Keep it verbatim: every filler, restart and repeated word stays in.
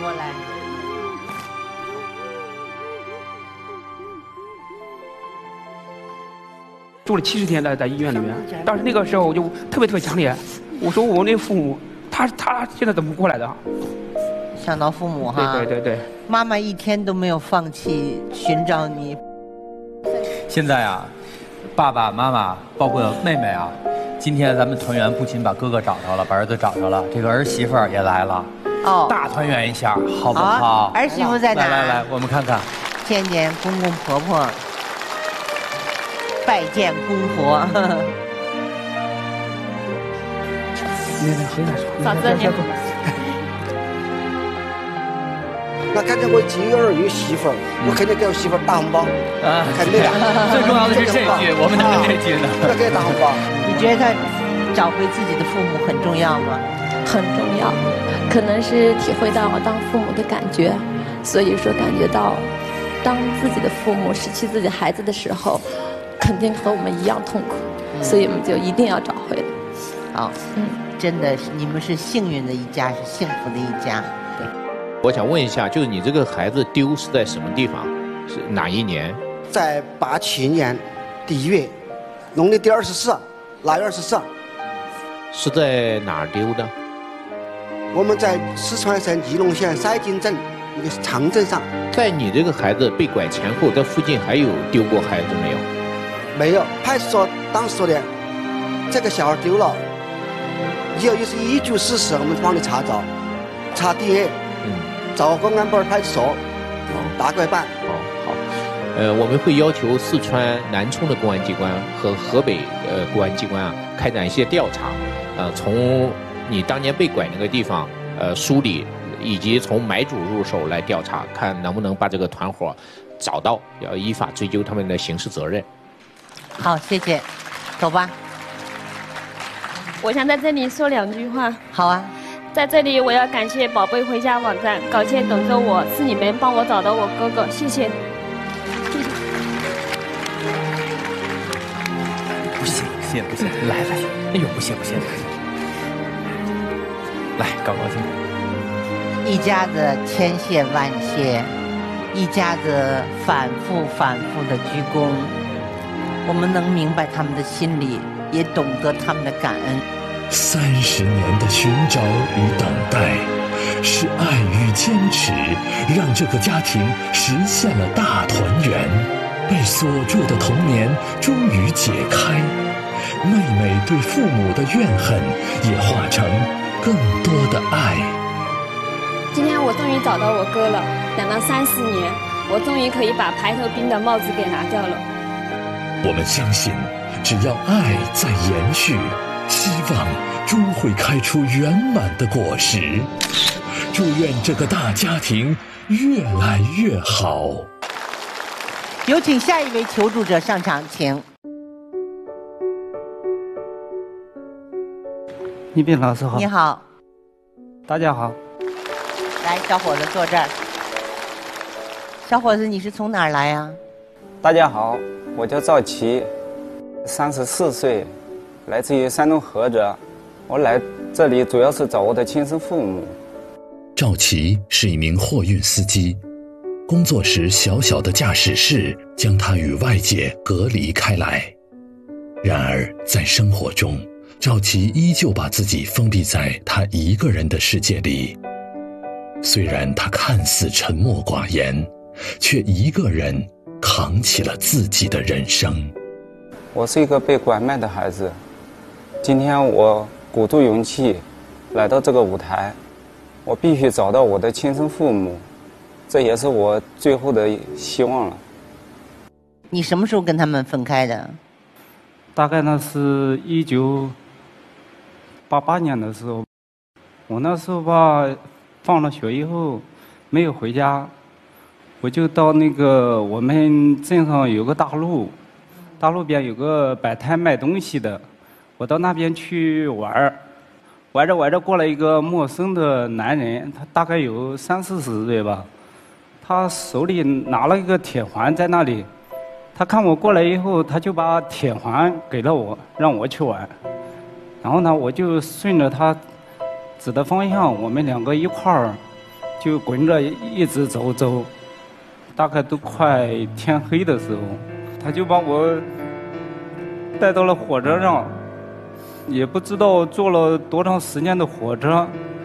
过来。 住了七十天在在医院里面，当时那个时候我就特别特别强烈，我说我那父母，他他现在怎么过来的？ 想到父母哈， 对对对对， 妈妈一天都没有放弃寻找你。 现在啊，爸爸妈妈包括妹妹啊，今天咱们团圆不仅把哥哥找着了，把儿子找着了，这个儿媳妇儿也来了，哦，大团圆一下，好不好？ 好，儿媳妇在哪？ 来来来，我们看看， 见见公公婆婆。拜见公婆。 嫂子你好。 那看见我侄儿有媳妇儿，我肯定给我媳妇儿打红包。啊，肯定的。 最重要的是这句，我们能这句呢。 要给他打红包。 你觉得他找回自己的父母很重要吗？ 很重要，可能是体会到当父母的感觉，所以说感觉到，当自己的父母失去自己孩子的时候。肯定和我们一样痛苦，嗯、所以我们就一定要找回。 好，嗯，真的是你们是幸运的一家，是幸福的一家。对。 我想问一下，就是你这个孩子丢是在什么地方？是哪一年？ 在八七年第一月，农历第二十四，腊月二十四。 是在哪儿丢的？ 我们在四川省仪陇县赛金镇一个长镇上。 在你这个孩子被拐前后，在附近还有丢过孩子没有？ 没有，派出所当时说的，这个小孩丢了，以后又是一九四四，我们帮你查找，查 D N A， 嗯，找公安部派出所，哦，大概办。 哦，好，呃，我们会要求四川南充的公安机关和河北呃公安机关啊，开展一些调查，呃，从你当年被拐那个地方呃梳理，以及从买主入手来调查，看能不能把这个团伙找到，要依法追究他们的刑事责任。 好，谢谢，走吧。 我想在这里说两句话。 好啊， 在这里我要感谢宝贝回家网站，感谢等着我，是你们帮我找到我哥哥，谢谢。谢谢。 不谢不谢不谢，来来，哎呦不谢不谢，来高高兴。 一家子千谢万谢，一家子反复反复的鞠躬。我们能明白他们的心理，也懂得他们的感恩。 三十年的寻找与等待，是爱与坚持，让这个家庭实现了大团圆。被锁住的童年终于解开，妹妹对父母的怨恨也化成更多的爱。 今天我终于找到我哥了，等了三四年，我终于可以把排头兵的帽子给拿掉了。 我们相信，只要爱在延续，希望终会开出圆满的果实。祝愿这个大家庭越来越好。 有请下一位求助者上场，请。 倪斌老师好。 你好。 大家好。 来，小伙子坐这儿。小伙子，你是从哪儿来呀？ 大家好。我叫赵琦，三十四岁，来自于山东菏泽。我来这里主要是找我的亲生父母。 赵琦是一名货运司机，工作时小小的驾驶室将他与外界隔离开来。然而在生活中，赵琦依旧把自己封闭在他一个人的世界里。虽然他看似沉默寡言，却一个人扛起了自己的人生。 我是一个被拐卖的孩子，今天我鼓足勇气来到这个舞台，我必须找到我的亲生父母，这也是我最后的希望了。 你什么时候跟他们分开的？ 大概那是一九八八年的时候，我那时候吧，放了学以后没有回家。我就到那个我们镇上有个大路，大路边有个摆摊卖东西的，我到那边去玩儿，玩着玩着过来一个陌生的男人，他大概有三四十岁吧，他手里拿了一个铁环在那里，他看我过来以后，他就把铁环给了我，让我去玩，然后呢，我就顺着他指的方向，我们两个一块儿就跟着一直走走，大概都快天黑的时候，他就把我带到了火车上，也不知道坐了多长时间的火车，